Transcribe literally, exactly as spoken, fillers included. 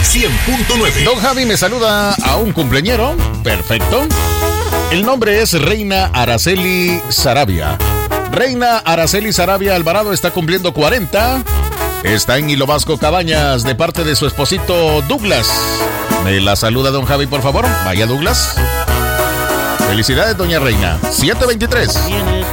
cien punto nueve. Don Javi me saluda a un cumpleañero. Perfecto. El nombre es Reina Araceli Sarabia. Reina Araceli Sarabia Alvarado está cumpliendo cuarenta. Está en Hilo Vasco Cabañas de parte de su esposito Douglas. ¿Me la saluda don Javi, por favor? Vaya Douglas. Felicidades, doña Reina. siete veintitrés.